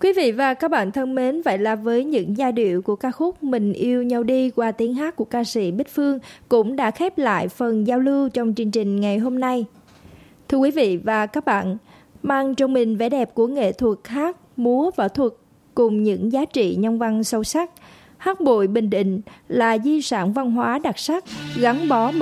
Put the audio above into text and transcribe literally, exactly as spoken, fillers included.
Quý vị và các bạn thân mến, vậy là với những giai điệu của ca khúc Mình Yêu Nhau Đi qua tiếng hát của ca sĩ Bích Phương cũng đã khép lại phần giao lưu trong chương trình ngày hôm nay. Thưa quý vị và các bạn, mang trong mình vẻ đẹp của nghệ thuật hát, múa, võ thuật cùng những giá trị nhân văn sâu sắc, hát bội Bình Định là di sản văn hóa đặc sắc gắn bó mật